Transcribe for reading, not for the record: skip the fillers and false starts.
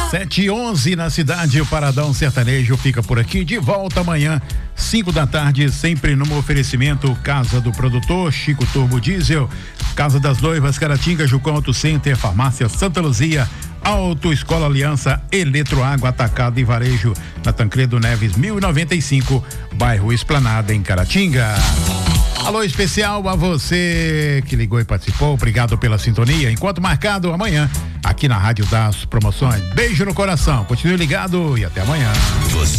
7h11 na cidade, o Paradão Sertanejo fica por aqui, de volta amanhã, 5 da tarde, sempre no oferecimento Casa do Produtor, Chico Turbo Diesel, Casa das Noivas, Caratinga, Jucão Auto Center, Farmácia Santa Luzia, Autoescola Aliança, Eletroágua, Atacado e Varejo, na Tancredo Neves 1095, bairro Esplanada, em Caratinga. Alô especial a você que ligou e participou, obrigado pela sintonia. Enquanto marcado, amanhã, aqui na Rádio das Promoções. Beijo no coração, continue ligado e até amanhã.